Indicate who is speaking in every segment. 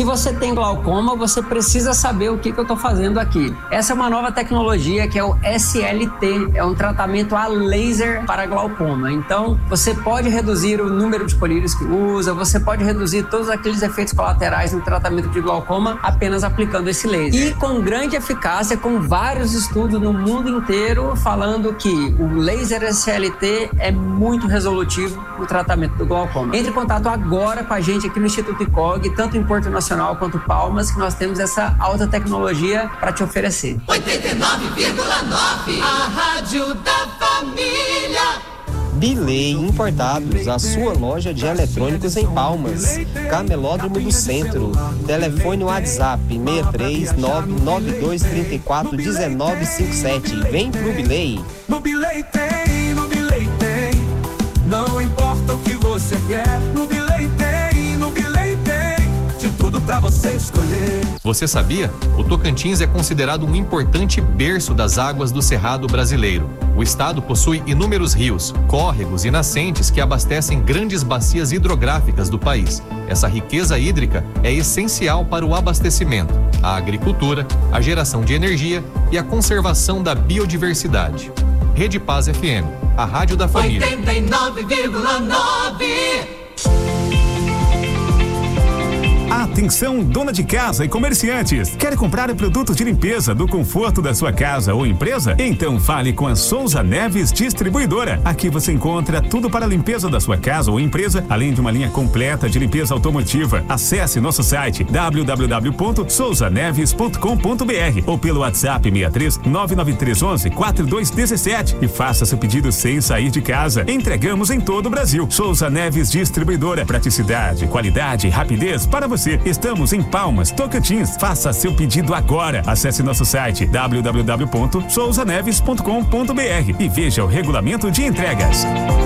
Speaker 1: Se você tem glaucoma, você precisa saber o que eu estou fazendo aqui. Essa é uma nova tecnologia que é o SLT, é um tratamento a laser para glaucoma. Então, você pode reduzir o número de colírios que usa, você pode reduzir todos aqueles efeitos colaterais no tratamento de glaucoma apenas aplicando esse laser. E com grande eficácia, com vários estudos no mundo inteiro falando que o laser SLT é muito resolutivo no tratamento do glaucoma. Entre em contato agora com a gente aqui no Instituto ICOG, tanto em Porto Nacional quanto Palmas, que nós temos essa alta tecnologia para te oferecer.
Speaker 2: 89,9, a Rádio da Família.
Speaker 3: Bilei Importados, a sua loja de eletrônicos em Palmas. Camelódromo do Centro. Telefone WhatsApp 63992341957. Vem pro Bilei.
Speaker 4: No Bilei tem, no Bilei tem. Não importa o que você quer, no Bilei tem, no Bilei tem. De tudo pra você escolher.
Speaker 5: Você sabia? O Tocantins é considerado um importante berço das águas do Cerrado brasileiro. O estado possui inúmeros rios, córregos e nascentes que abastecem grandes bacias hidrográficas do país. Essa riqueza hídrica é essencial para o abastecimento, a agricultura, a geração de energia e a conservação da biodiversidade. Rede Paz FM, a rádio da família.
Speaker 2: 89,9.
Speaker 6: Atenção, dona de casa e comerciantes. Quer comprar produtos de limpeza do conforto da sua casa ou empresa? Então fale com a Souza Neves Distribuidora. Aqui você encontra tudo para a limpeza da sua casa ou empresa, além de uma linha completa de limpeza automotiva. Acesse nosso site www.souzaneves.com.br ou pelo WhatsApp 63 99311 4217 e faça seu pedido sem sair de casa. Entregamos em todo o Brasil. Souza Neves Distribuidora. Praticidade, qualidade e rapidez para você. Estamos em Palmas, Tocantins. Faça seu pedido agora. Acesse nosso site www.souzaneves.com.br e veja o regulamento de entregas.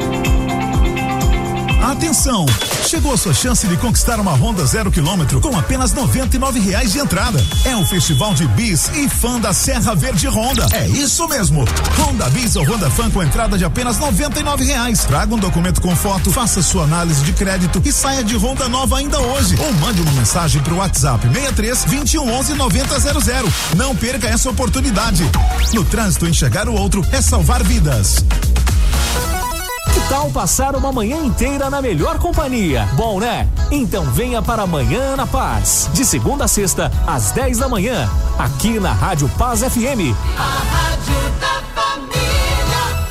Speaker 7: Atenção! Chegou a sua chance de conquistar uma Honda 0 km com apenas R$99 de entrada. É o Festival de Bis e Fã da Serra Verde Honda. É isso mesmo! Honda Bis ou Honda Fã com entrada de apenas R$99. Traga um documento com foto, faça sua análise de crédito e saia de Honda nova ainda hoje. Ou mande uma mensagem pro WhatsApp 63 2111 9000. Não perca essa oportunidade. No trânsito, enxergar o outro é salvar vidas.
Speaker 8: Que tal passar uma manhã inteira na melhor companhia? Bom, né? Então venha para Manhã na Paz, de segunda a sexta, às 10 da manhã, aqui na Rádio Paz FM.
Speaker 2: A Rádio da Família.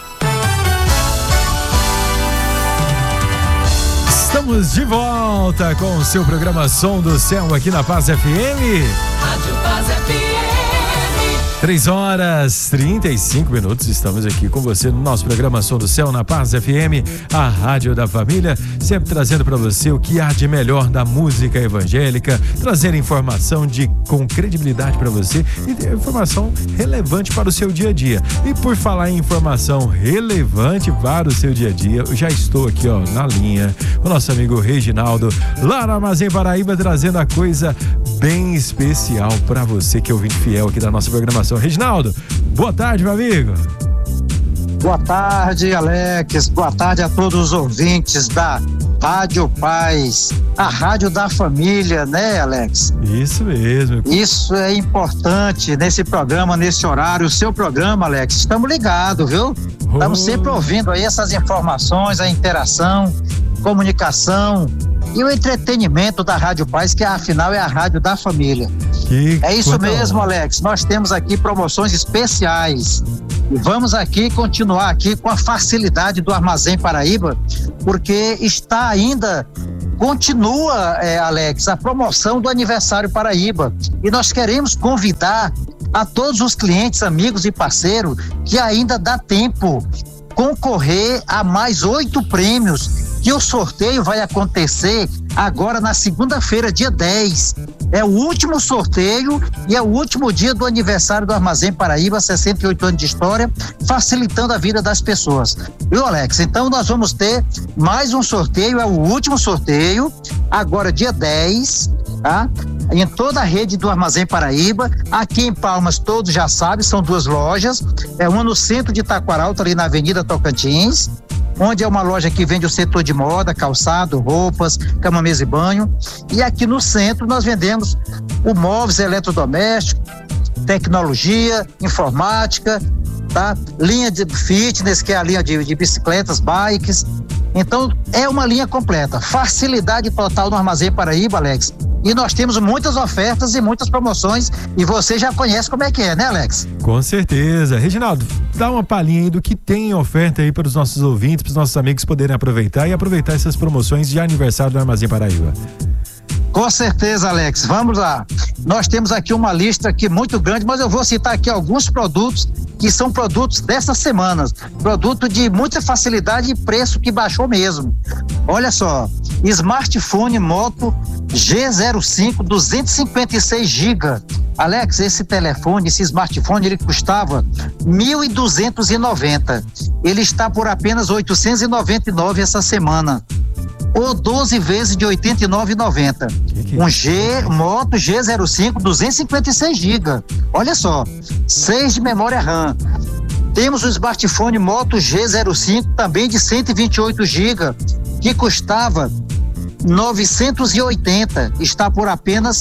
Speaker 9: Estamos de volta com o seu programa Som do Céu aqui na Paz FM.
Speaker 2: Rádio Paz FM.
Speaker 9: 3h35, estamos aqui com você no nosso programa Som do Céu na Paz FM, a rádio da família, sempre trazendo para você o que há de melhor da música evangélica, trazendo informação com credibilidade para você e informação relevante para o seu dia a dia. E por falar em informação relevante para o seu dia a dia, eu já estou aqui na linha, o nosso amigo Reginaldo, lá no Armazém Paraíba, trazendo a coisa bem especial para você que é ouvinte fiel aqui da nossa programação. Reginaldo, boa tarde, meu amigo.
Speaker 10: Boa tarde, Alex. Boa tarde a todos os ouvintes da Rádio Paz, a rádio da família, né, Alex?
Speaker 9: Isso mesmo.
Speaker 10: Isso é importante nesse programa, nesse horário. O seu programa, Alex, estamos ligados, viu? Estamos sempre ouvindo aí essas informações, a interação, comunicação e o entretenimento da Rádio Paz, que afinal é a rádio da família. É isso mesmo, Alex. Nós temos aqui promoções especiais e vamos aqui continuar aqui com a facilidade do Armazém Paraíba, porque está ainda, continua, Alex, a promoção do Aniversário Paraíba, e nós queremos convidar a todos os clientes, amigos e parceiros que ainda dá tempo concorrer a mais 8 prêmios, que o sorteio vai acontecer agora na segunda-feira, dia 10. É o último sorteio e é o último dia do aniversário do Armazém Paraíba, 68 anos de história, facilitando a vida das pessoas. Viu, Alex? Então nós vamos ter mais um sorteio, é o último sorteio, agora dia 10, tá? Em toda a rede do Armazém Paraíba, aqui em Palmas todos já sabem, são 2 lojas, uma no centro de Taquaralto, ali na Avenida Tocantins, onde é uma loja que vende o setor de moda, calçado, roupas, cama, mesa e banho. E aqui no centro nós vendemos o móveis eletrodomésticos, tecnologia, informática, tá? Linha de fitness, que é a linha de bicicletas, bikes. Então é uma linha completa, facilidade total no Armazém Paraíba, Alex. E nós temos muitas ofertas e muitas promoções, e você já conhece como é que é, né, Alex?
Speaker 9: Com certeza. Reginaldo, dá uma palhinha aí do que tem oferta aí para os nossos ouvintes, para os nossos amigos poderem aproveitar essas promoções de aniversário do Armazém Paraíba.
Speaker 10: Com certeza, Alex. Vamos lá. Nós temos aqui uma lista aqui muito grande, mas eu vou citar aqui alguns produtos que são produtos dessas semanas. Produto de muita facilidade e preço que baixou mesmo. Olha só, smartphone Moto G05 256 GB. Alex, esse smartphone, ele custava R$1.290. Ele está por apenas R$899 essa semana. Ou 12 vezes de R$89,90. Moto G05 256 GB. Olha só, 6 de memória RAM. Temos o smartphone Moto G05 também de 128 GB, que custava R$980, está por apenas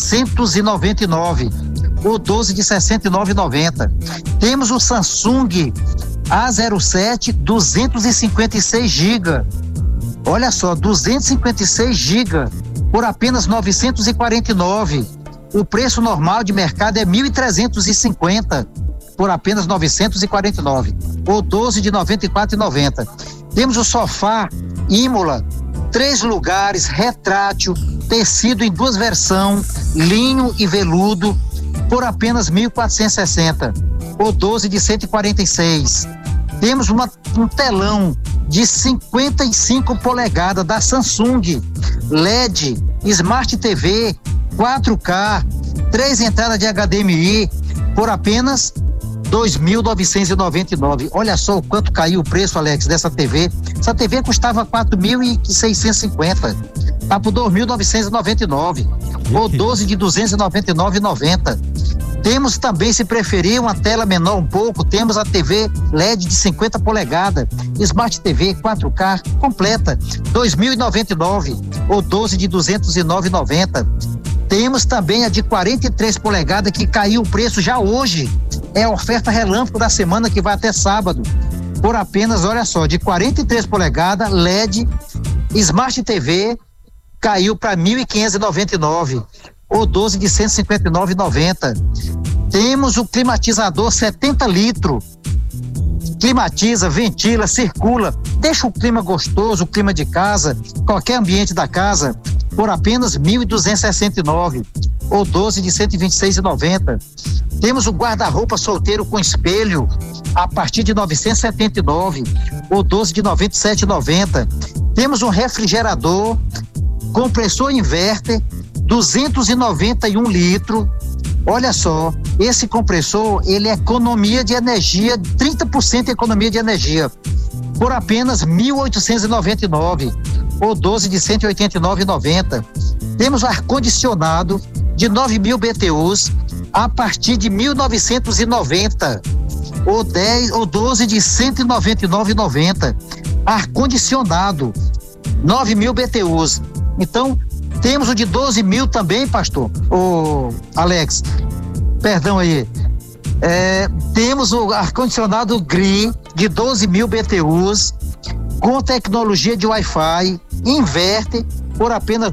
Speaker 10: R$699, ou 12 de R$69,90. Temos o Samsung A07 256 GB. Olha só, 256 GB por apenas R$949. O preço normal de mercado é R$1.350 por apenas R$949, ou 12 de R$94,90. Temos o sofá Imola, 3 lugares, retrátil, tecido em 2 versões, linho e veludo, por apenas R$1.460, ou 12 de R$146. Temos um telão de 55 polegadas da Samsung, LED, Smart TV, 4K, 3 entradas de HDMI, por apenas R$2.999. Olha só o quanto caiu o preço, Alex, dessa TV. Essa TV custava R$4.650, tá por R$2.999, ou 12 de R$299,90. Temos também, se preferir, uma tela menor um pouco, temos a TV LED de 50 polegadas, Smart TV 4K completa, R$2.099, ou 12 de R$209,90. Temos também a de 43 polegadas, que caiu o preço já hoje. É a oferta relâmpago da semana, que vai até sábado. Por apenas, olha só, de 43 polegadas, LED, Smart TV, caiu para R$1.599, ou 12 de R$159,90. Temos o climatizador 70 litros. Climatiza, ventila, circula, deixa o clima gostoso, o clima de casa, qualquer ambiente da casa, por apenas R$1.269, ou 12 de R$126,90. Temos o guarda-roupa solteiro com espelho, a partir de R$979, ou 12 de R$97,90. Temos um refrigerador, compressor inverter, 291 litros. Olha só, esse compressor, ele é economia de energia, 30% de economia de energia, por apenas R$1.899, ou 12 de R$189,90. Temos ar-condicionado de 9.000 BTUs a partir de R$1.990, ou 12 de R$199,90. Ar-condicionado, 9.000 BTUs. Então, temos o de 12.000 também, pastor, Alex, perdão aí. Temos o ar-condicionado GRI de 12.000 BTUs, com tecnologia de Wi-Fi, inverte, por apenas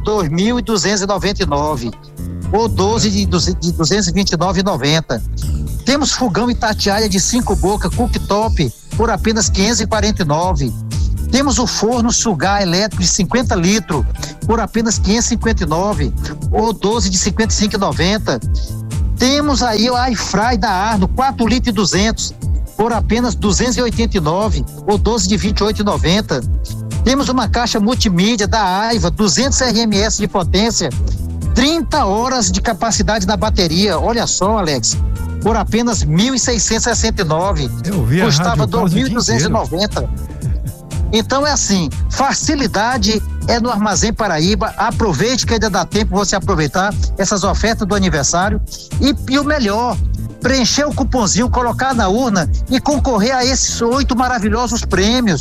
Speaker 10: R$2.299, ou 12 de R$229,90. Temos fogão Itatiaia de 5 bocas, cooktop, por apenas R$549. Temos o forno sugar elétrico de 50 litros, por apenas R$559, ou 12 de R$55,90. Temos aí o air fry da Arno, 4 litros e 200, por apenas R$289, ou 12 de R$28,90. Temos uma caixa multimídia da Aiva, 200 RMS de potência, 30 horas de capacidade na bateria. Olha só, Alex, por apenas R$1.669. Custava R$2.290. Então é assim, facilidade é no Armazém Paraíba. Aproveite que ainda dá tempo você aproveitar essas ofertas do aniversário e o melhor, preencher o cupomzinho, colocar na urna e concorrer a esses 8 maravilhosos prêmios.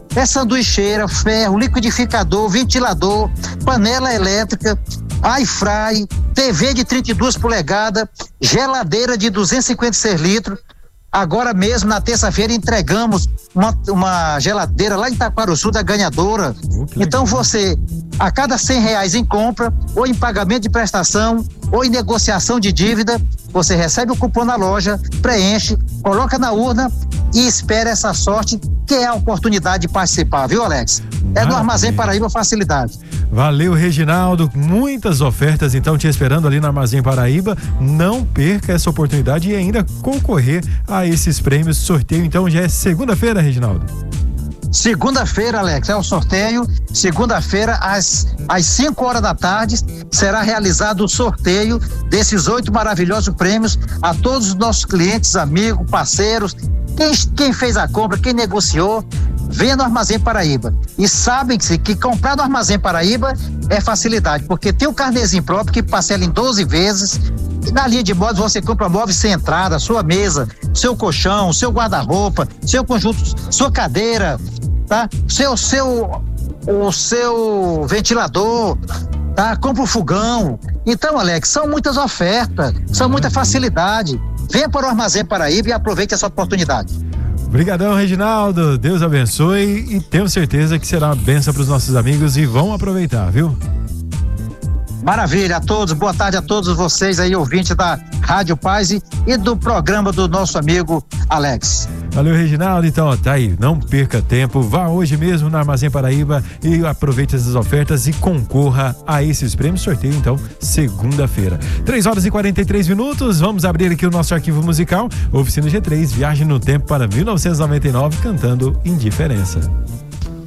Speaker 10: É sanduicheira, ferro, liquidificador, ventilador, panela elétrica, air fry, TV de 32 polegadas, geladeira de 256 litros. Agora mesmo, na terça-feira, entregamos uma geladeira lá em Taquarussu da ganhadora. Então você, a cada R$100 em compra, ou em pagamento de prestação, ou em negociação de dívida, você recebe o cupom na loja, preenche, coloca na urna e espera essa sorte, que é a oportunidade de participar, viu, Alex? É do Armazém Paraíba Facilidade.
Speaker 9: Valeu, Reginaldo. Muitas ofertas, então, te esperando ali no Armazém Paraíba. Não perca essa oportunidade e ainda concorrer a esses prêmios. Sorteio, então, já é segunda-feira, Reginaldo.
Speaker 10: Segunda-feira, Alex, é o sorteio. Segunda-feira, às 5 horas da tarde, será realizado o sorteio desses 8 maravilhosos prêmios a todos os nossos clientes, amigos, parceiros, quem fez a compra, quem negociou. Venha no Armazém Paraíba. E sabem-se que comprar no Armazém Paraíba é facilidade, porque tem o carnezinho próprio que parcela em 12 vezes. E na linha de móveis você compra móveis sem entrada, sua mesa, seu colchão, seu guarda-roupa, seu conjunto, sua cadeira, tá? O seu ventilador, tá? Compra o fogão. Então, Alex, são muitas ofertas, são muita facilidade. Venha para o Armazém Paraíba e aproveite essa oportunidade.
Speaker 9: Obrigadão, Reginaldo. Deus abençoe e tenho certeza que será uma bênção para os nossos amigos e vão aproveitar, viu?
Speaker 10: Maravilha a todos, boa tarde a todos vocês aí, ouvintes da Rádio Paz e do programa do nosso amigo Alex.
Speaker 9: Valeu, Reginaldo. Então, tá aí, não perca tempo, vá hoje mesmo no Armazém Paraíba e aproveite essas ofertas e concorra a esses prêmios. Sorteio, então, segunda-feira. 3h43, vamos abrir aqui o nosso arquivo musical. Oficina G3, Viagem no Tempo para 1999, cantando Indiferença.